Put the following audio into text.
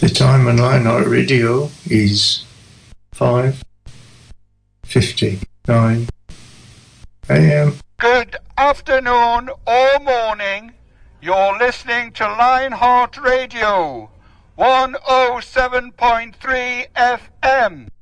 The time on Lionheart Radio is 5:59 a.m. Good afternoon or morning. You're listening to Lionheart Radio, 107.3 FM.